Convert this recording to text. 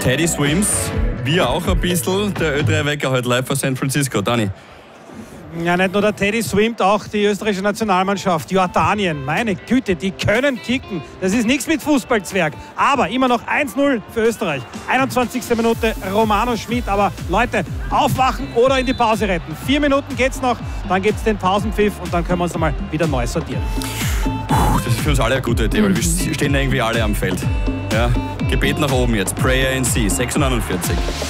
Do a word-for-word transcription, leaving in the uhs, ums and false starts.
Teddy swims, wir auch ein bisschen. Der Ö drei Wecker heute live von San Francisco. Dani. Ja, nicht nur der Teddy swimmt, auch die österreichische Nationalmannschaft. Jordanien, meine Güte, die können kicken. Das ist nichts mit Fußballzwerg. Aber immer noch eins null für Österreich. einundzwanzigste Minute, Romano Schmid. Aber Leute, aufwachen oder in die Pause retten. Vier Minuten geht's noch, dann gibt's den Pausenpfiff und dann können wir uns einmal wieder neu sortieren. Puh, das ist für uns alle eine gute Idee, weil wir stehen irgendwie alle am Feld. Ja, Gebet nach oben jetzt. Prayer in C, sechs Uhr neunundvierzig.